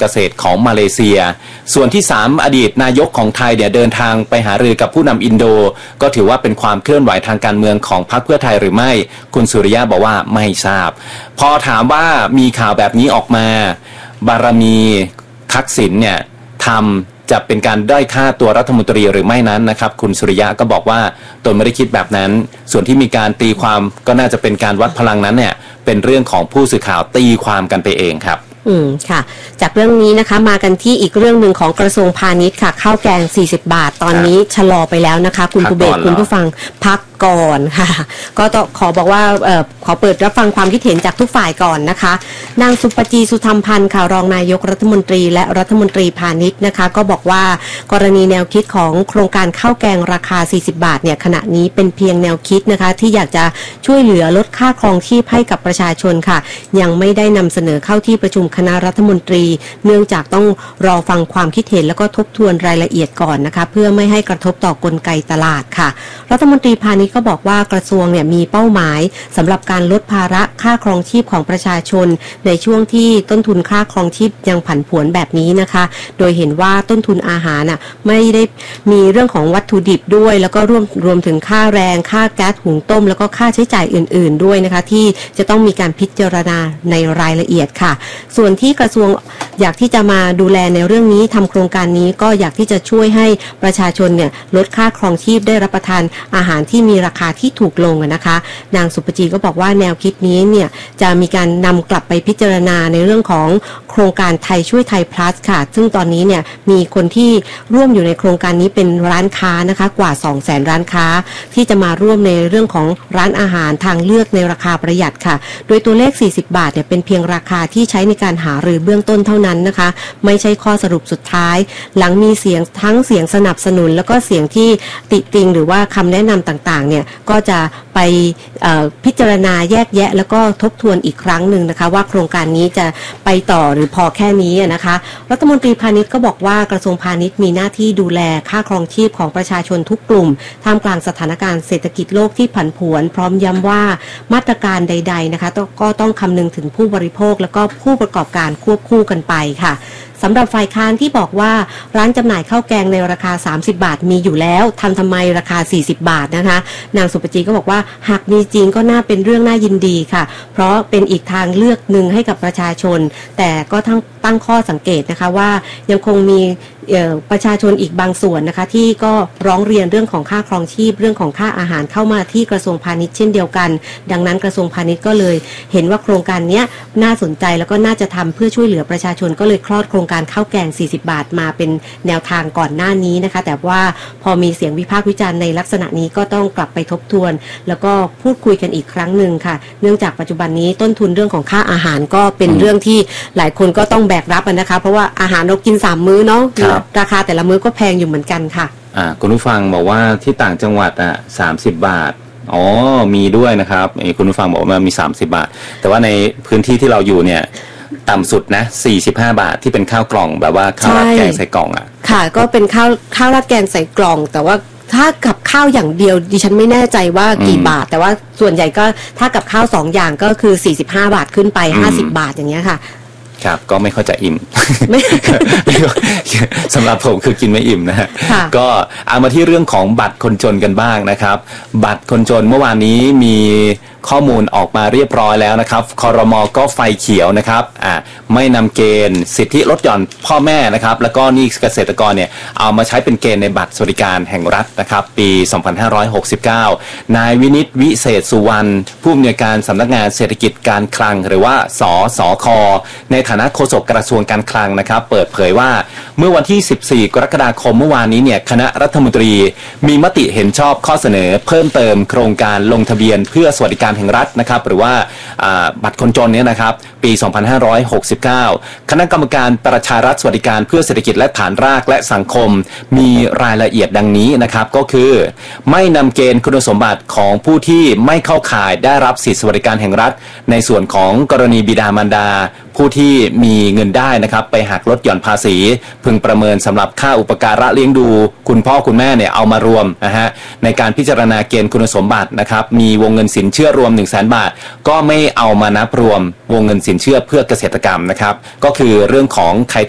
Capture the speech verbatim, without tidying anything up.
เกษตรของมาเลเซียส่วนที่สามอดีตนายกของไทยเนี่ยเดินทางไปหารือกับผู้นำอินโดก็ถือว่าเป็นความเคลื่อนไหวทางการเมืองของพรรคเพื่อไทยหรือไม่คุณสุริยะบอกว่าไม่ทราบพอถามว่ามีข่าวแบบนี้ออกมาบารมีทักษิณเนี่ยทำจะเป็นการด้อยค่าตัวรัฐมนตรีหรือไม่นั้นนะครับคุณสุริยะก็บอกว่าตนไม่ได้คิดแบบนั้นส่วนที่มีการตีความก็น่าจะเป็นการวัดพลังนั้นเนี่ยเป็นเรื่องของผู้สื่อข่าวตีความกันไปเองครับอืมค่ะจากเรื่องนี้นะคะมากันที่อีกเรื่องหนึ่งของกระทรวงพาณิชย์ค่ะข้าวแกงสี่สิบบาทตอนนี้ชะลอไปแล้วนะคะคุณผู้เบกคุณผู้ฟังพักก่อนค่ะก็ต้องขอบอกว่าเอ่อขอเปิดรับฟังความคิดเห็นจากทุกฝ่ายก่อนนะคะนางสุปจีสุธรรมพันธ์ค่ะรองนายกรัฐมนตรีและรัฐมนตรีพาณิชย์นะคะก็บอกว่ากรณีแนวคิดของโครงการข้าวแกงราคาสี่สิบบาทเนี่ยขณะนี้เป็นเพียงแนวคิดนะคะที่อยากจะช่วยเหลือลดค่าครองชีพให้กับประชาชนค่ะยังไม่ได้นำเสนอเข้าที่ประชุมคณะรัฐมนตรีเนื่องจากต้องรอฟังความคิดเห็นแล้วก็ทบทวนรายละเอียดก่อนนะคะเพื่อไม่ให้กระทบต่อกลไกตลาดค่ะรัฐมนตรีพาณิชย์ก็บอกว่ากระทรวงเนี่ยมีเป้าหมายสำหรับการลดภาระค่าครองชีพของประชาชนในช่วงที่ต้นทุนค่าครองชีพยังผันผวนแบบนี้นะคะโดยเห็นว่าต้นทุนอาหารน่ะไม่ได้มีเรื่องของวัตถุดิบด้วยแล้วก็รวมรวมถึงค่าแรงค่าแก๊สหุงต้มแล้วก็ค่าใช้จ่ายอื่นๆด้วยนะคะที่จะต้องมีการพิจารณาในรายละเอียดค่ะส่วนที่กระทรวงอยากที่จะมาดูแลในเรื่องนี้ทำโครงการนี้ก็อยากที่จะช่วยให้ประชาชนเนี่ยลดค่าครองชีพได้รับประทานอาหารที่มีราคาที่ถูกลงนะคะนางสุปจีก็บอกว่าแนวคิดนี้เนี่ยจะมีการนำกลับไปพิจารณาในเรื่องของโครงการไทยช่วยไทย plus ค่ะซึ่งตอนนี้เนี่ยมีคนที่ร่วมอยู่ในโครงการนี้เป็นร้านค้านะคะกว่า สองแสน ร้านค้าที่จะมาร่วมในเรื่องของร้านอาหารทางเลือกในราคาประหยัดค่ะโดยตัวเลขสี่สิบบาทเนี่ยเป็นเพียงราคาที่ใช้ในการหารือเบื้องต้นเท่านั้นนะคะไม่ใช่ข้อสรุปสุดท้ายหลังมีเสียงทั้งเสียงสนับสนุนแล้วก็เสียงที่ติติงหรือว่าคำแนะนำต่างๆเนี่ยก็จะไปพิจารณาแยกแยะแล้วก็ทบทวนอีกครั้งหนึ่งนะคะว่าโครงการนี้จะไปต่อหรือพอแค่นี้นะคะรัฐมนตรีพาณิชย์ก็บอกว่ากระทรวงพาณิชย์มีหน้าที่ดูแลค่าครองชีพของประชาชนทุกกลุ่มท่ามกลางสถานการณ์เศรษฐกิจโลกที่ผันผวนพร้อมย้ำว่ามาตรการใดๆนะคะก็ต้องคำนึงถึงผู้บริโภคแล้วก็ผู้ประกอบการควบคู่กันไปค่ะสำหรับฝ่ายค้านที่บอกว่าร้านจำหน่ายข้าวแกงในราคาสามสิบบาทมีอยู่แล้วทำทำไมราคาสี่สิบบาทนะคะนางสุปจีก็บอกว่าหากมีจริงก็น่าเป็นเรื่องน่ายินดีค่ะเพราะเป็นอีกทางเลือกหนึ่งให้กับประชาชนแต่ก็ทั้งตั้งข้อสังเกตนะคะว่ายังคงมีประชาชนอีกบางส่วนนะคะที่ก็ร้องเรียนเรื่องของค่าครองชีพเรื่องของค่าอาหารเข้ามาที่กระทรวงพาณิชย์เช่นเดียวกันดังนั้นกระทรวงพาณิชย์ก็เลยเห็นว่าโครงการนี้น่าสนใจแล้วก็น่าจะทำเพื่อช่วยเหลือประชาชนก็เลยคลอดโครงการข้าวแกงสี่สิบบาทมาเป็นแนวทางก่อนหน้านี้นะคะแต่ว่าพอมีเสียงวิพากษ์วิจารณ์ในลักษณะนี้ก็ต้องกลับไปทบทวนแล้วก็พูดคุยกันอีกครั้งหนึ่งค่ะเนื่องจากปัจจุบันนี้ต้นทุนเรื่องของค่าอาหารก็เป็นเรื่องที่หลายคนก็ต้องแบกรับนะคะเพราะว่าอาหารเรากินสามมื้อเนาะราคาแต่ละมื้อก็แพงอยู่เหมือนกันค่ะอ่าคุณผู้ฟังบอกว่าที่ต่างจังหวัดอ่ะสามสิบบาทอ๋อมีด้วยนะครับคุณผู้ฟังบอกว่ามีสามสิบบาทแต่ว่าในพื้นที่ที่เราอยู่เนี่ยต่ำสุดนะสี่สิบห้าบาทที่เป็นข้าวกล่องแบบว่าข้าวราดแกงใส่กล่องอ่ะค่ะก็เป็นข้าวข้าวราดแกงใส่กล่องแต่ว่าถ้ากับข้าวอย่างเดียวดิฉันไม่แน่ใจว่ากี่บาทแต่ว่าส่วนใหญ่ก็ถ้ากับข้าวสองอย่างก็คือสี่สิบห้าบาทขึ้นไปห้าสิบบาทอย่างเงี้ยค่ะครับก็ไม่ค่อยจะอิ่ม สำหรับผมคือกินไม่อิ่มนะฮะก็เอามาที่เรื่องของบัตรคนจนกันบ้างนะครับบัตรคนจนเมื่อวานนี้มีข้อมูลออกมาเรียบร้อยแล้วนะครับครม.ก็ไฟเขียวนะครับอ่าไม่นำเกณฑ์สิทธิลดหย่อนพ่อแม่นะครับแล้วก็นี่เกษตรกรเนี่ยเอามาใช้เป็นเกณฑ์ในบัตรสวัสดิการแห่งรัฐนะครับปีสองพันห้าร้อยหกสิบเก้านายวินิตวิเศษสุวรรณผู้อำนวยการสำนักงานเศรษฐกิจการคลังหรือว่าสสค.ในฐานะโฆษกกระทรวงการคลังนะครับเปิดเผยว่าเมื่อวันที่สิบสี่กรกฎาคมเมื่อวานนี้เนี่ยคณะรัฐมนตรีมีมติเห็นชอบข้อเสนอเพิ่มเติมโครงการลงทะเบียนเพื่อสวัสดิการแห่งรัฐนะครับหรือว่าบัตรคนจนเนี่ยนะครับปีสองพันห้าร้อยหกสิบเก้าคณะกรรมการประชารัฐสวัสดิการเพื่อเศรษฐกิจและฐานรากและสังคมมีรายละเอียดดังนี้นะครับก็คือไม่นำเกณฑ์คุณสมบัติของผู้ที่ไม่เข้าข่ายได้รับสิทธิสวัสดิการแห่งรัฐในส่วนของกรณีบิดามารดาผู้ที่มีเงินได้นะครับไปหักลดหย่อนภาษีพึงประเมินสำหรับค่าอุปการะเลี้ยงดูคุณพ่อคุณแม่เนี่ยเอามารวมนะฮะในการพิจารณาเกณฑ์คุณสมบัตินะครับมีวงเงินสินเชื่อรวม หนึ่งแสน บาทก็ไม่เอามานับรวมวงเงินสินเชื่อเพื่อเกษตรกรรมนะครับก็คือเรื่องของใคร